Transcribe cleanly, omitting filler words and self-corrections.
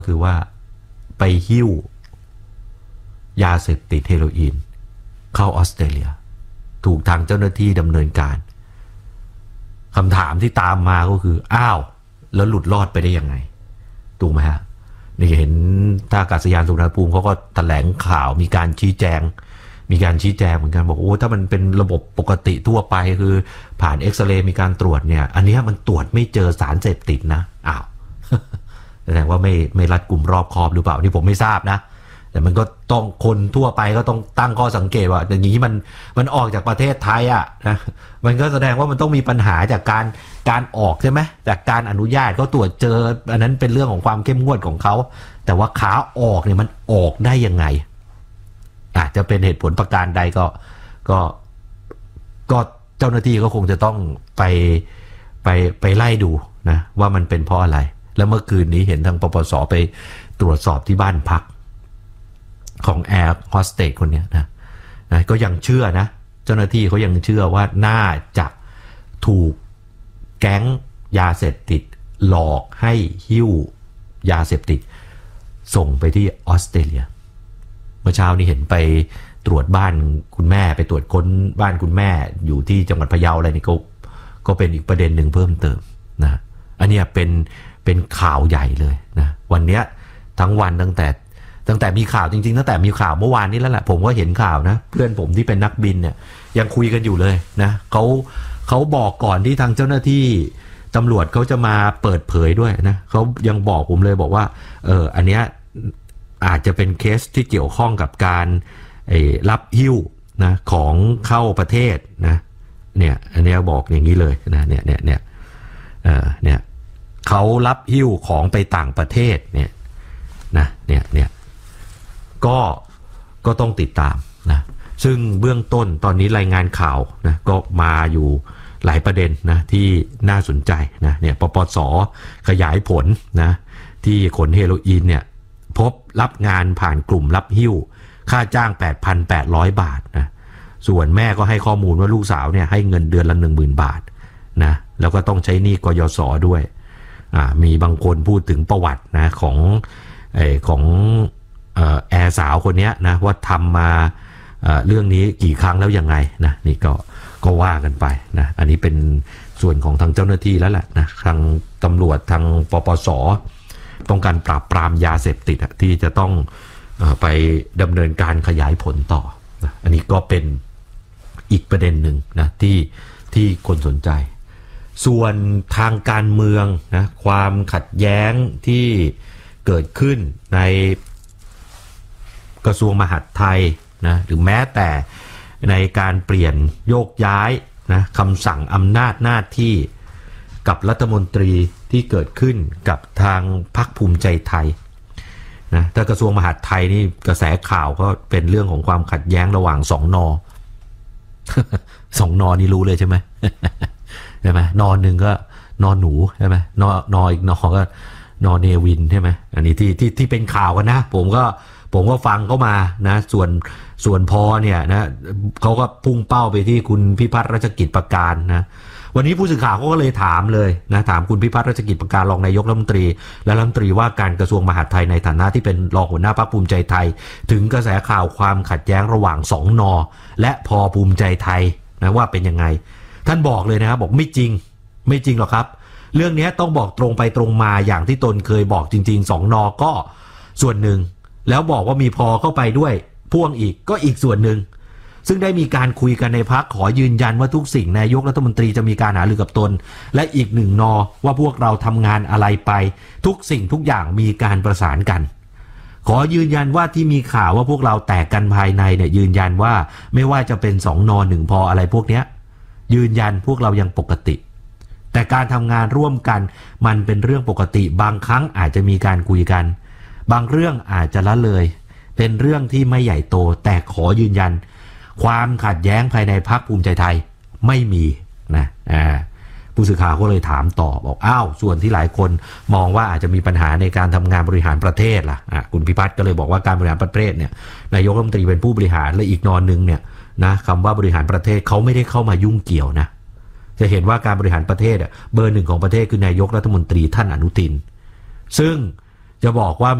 คือว่าไปหิ้วยาเสพติดเฮโรอีนเข้าออสเตรเลียถูกทางเจ้าหน้าที่ดำเนินการคำถามที่ตามมาก็คืออ้าวแล้วหลุดรอดไปได้ยังไงถูกไหมฮะนี่เห็นท่าอากาศยานสุวรรณภูมิเขาก็แถลงข่าวมีการชี้แจงเหมือนกันบอกโอ้ถ้ามันเป็นระบบปกติทั่วไปคือผ่านเอ็กซเรย์มีการตรวจเนี่ยอันนี้มันตรวจไม่เจอสารเสพติดนะอ้าวแสดงว่าไม่รัดกุมรอบคอบหรือเปล่านี่ผมไม่ทราบนะแต่มันก็ต้องคนทั่วไปก็ต้องตั้งข้อสังเกตว่าอย่างนี้มันออกจากประเทศไทยอ่ะนะมันก็แสดงว่ามันต้องมีปัญหาจากการออกใช่ไหมจากการอนุญาตเขาตรวจเจออันนั้นเป็นเรื่องของความเข้มงวดของเขาแต่ว่าขาออกเนี่ยมันออกได้ยังไงอาจจะเป็นเหตุผลประการใดก็เจ้าหน้าที่ก็คงจะต้องไปไล่ดูนะว่ามันเป็นเพราะอะไรแล้วเมื่อคืนนี้เห็นทางปปสไปตรวจสอบที่บ้านพักของแอร์โฮสเตสคนนี้นะก็ยังเชื่อนะเจ้าหน้าที่เขายังเชื่อว่าน่าจะถูกแก๊งยาเสพติดหลอกให้หิ้วยาเสพติดส่งไปที่ออสเตรเลียเมื่อเช้านี้เห็นไปตรวจบ้านคุณแม่ไปตรวจค้นบ้านคุณแม่อยู่ที่จังหวัดพะเยาอะไรนี่ก็เป็นอีกประเด็นหนึ่งเพิ่มเติมนะอันนี้เป็นข่าวใหญ่เลยนะวันนี้ทั้งวันตั้งแต่มีข่าวจริงๆตั้งแต่มีข่าวเมื่อวานนี้แล้วแหละผมก็เห็นข่าวนะเพื่อนผมที่เป็นนักบินเนี่ยยังคุยกันอยู่เลยนะเขาบอกก่อนที่ทางเจ้าหน้าที่ตำรวจเขาจะมาเปิดเผยด้วยนะเขายังบอกผมเลยบอกว่าอันเนี้ยอาจจะเป็นเคสที่เกี่ยวข้องกับการรับหิ้วนะของเข้าประเทศนะเนี่ยอันนี้บอกอย่างนี้เลยนะเนี่ยเขารับหิ้วของไปต่างประเทศเนี่ยนะเนี่ยก็ต้องติดตามนะซึ่งเบื้องต้นตอนนี้รายงานข่าวนะก็มาอยู่หลายประเด็นนะที่น่าสนใจนะเนี่ยปปส.ขยายผลนะที่ขนเฮโรอีนเนี่ยพบรับงานผ่านกลุ่มรับหิ้วค่าจ้าง 8,800 บาทนะส่วนแม่ก็ให้ข้อมูลว่าลูกสาวเนี่ยให้เงินเดือนละ 10,000 บาทนะแล้วก็ต้องใช้หนี้กยศด้วยมีบางคนพูดถึงประวัตินะของแอร์สาวคนนี้นะว่าทำมาเรื่องนี้กี่ครั้งแล้วยังไงนะนี่ก็ว่ากันไปนะอันนี้เป็นส่วนของทางเจ้าหน้าที่แล้วแหละนะทางตำรวจทางปปส.ป้องกันปราบปรามยาเสพติดที่จะต้องไปดำเนินการขยายผลต่อนะอันนี้ก็เป็นอีกประเด็นหนึ่งนะที่คนสนใจส่วนทางการเมืองนะความขัดแย้งที่เกิดขึ้นในกระทรวงมหาดไทยนะหรือแม้แต่ในการเปลี่ยนโยกย้ายนะคำสั่งอำนาจหน้าที่กับรัฐมนตรีที่เกิดขึ้นกับทางพรรคภูมิใจไทยนะแต่กระทรวงมหาดไทยนี่กระแสข่าวก็เป็นเรื่องของความขัดแย้งระหว่าง2 น. 2 น.นี่รู้เลยใช่ไหม ใช่ไหมนอนหนึ่งก็นอนหนูใช่ไหมนออีกนอก็นอเนวินใช่ไหมอันนี้ที่เป็นข่าวกันนะผมก็ฟังเข้ามานะส่วนพอเนี่ยนะเขาก็พุ่งเป้าไปที่คุณพิพัฒน์รัชกิจประการนะวันนี้ผู้สื่อข่าวก็เลยถามเลยนะถามคุณพิพัฒน์รัชกิจประการรองนายกรัฐมนตรีและรัฐมนตรีว่าการกระทรวงมหาดไทยในฐานะที่เป็นรองหัวหน้าพรรคภูมิใจไทยถึงกระแสข่าวความขัดแย้งระหว่าง2 น.และพอภูมิใจไทยนะว่าเป็นยังไงท่านบอกเลยนะครับบอกไม่จริงหรอกครับเรื่องนี้ต้องบอกตรงไปตรงมาอย่างที่ตนเคยบอกจริงๆ2 น.ก็ส่วนหนึ่งแล้วบอกว่ามีพอเข้าไปด้วยพ่วงอีกก็อีกส่วนหนึ่งซึ่งได้มีการคุยกันในพรรคขอยืนยันว่าทุกสิ่งนายกรัฐมนตรีจะมีการหารือกับตนและอีก1 น.ว่าพวกเราทำงานอะไรไปทุกสิ่งทุกอย่างมีการประสานกันขอยืนยันว่าที่มีข่าวว่าพวกเราแตกกันภายในเนี่ยยืนยันว่าไม่ว่าจะเป็น2 น. 1 พออะไรพวกเนี้ยยืนยันพวกเรายังปกติแต่การทำงานร่วมกันมันเป็นเรื่องปกติบางครั้งอาจจะมีการคุยกันบางเรื่องอาจจะละเลยเป็นเรื่องที่ไม่ใหญ่โตแต่ขอยืนยันความขัดแย้งภายในพรรคภูมิใจไทยไม่มีนะผู้สื่อข่าวก็เลยถามต่อบอกอ้าวส่วนที่หลายคนมองว่าอาจจะมีปัญหาในการทำงานบริหารประเทศล่ะคุณพิพัฒน์ก็เลยบอกว่าการบริหารประเทศเนี่ยนายกรัฐมนตรีเป็นผู้บริหารและอีกนอนนึงเนี่ยนะคำว่าบริหารประเทศเขาไม่ได้เข้ามายุ่งเกี่ยวนะจะเห็นว่าการบริหารประเทศเบอร์ 1ของประเทศคือนายกรัฐมนตรีท่านอนุทินซึ่งจะบอกว่า